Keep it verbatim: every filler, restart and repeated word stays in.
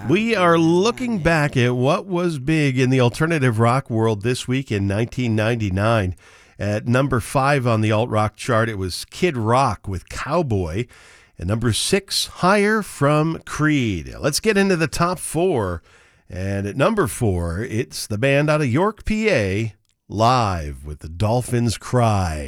We are looking back at what was big in the alternative rock world this week in nineteen ninety-nine. At number five on the alt-rock chart, it was Kid Rock with Cowboy. At number six, Higher from Creed. Let's get into the top four. And at number four, it's the band out of York, P A, Live with the Dolphins Cry.